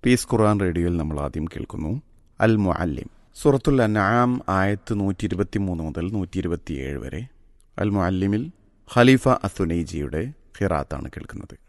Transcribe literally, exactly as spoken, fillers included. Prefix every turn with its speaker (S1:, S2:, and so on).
S1: Piece ഖുർആൻ റേഡിയോയിൽ നമ്മൾ ആദ്യം കേൾക്കുന്നു അൽ മുഅല്ലിം. സൂറത്തുൽ അൻആം ആയത്ത് നൂറ്റി ഇരുപത്തി മൂന്ന് മുതൽ നൂറ്റി ഇരുപത്തിയേഴ് വരെ. അൽ മുഅല്ലിമിൽ ഖലീഫ അസുനൈജിയുടെ ഖിറാത്താണ് കേൾക്കുന്നത്.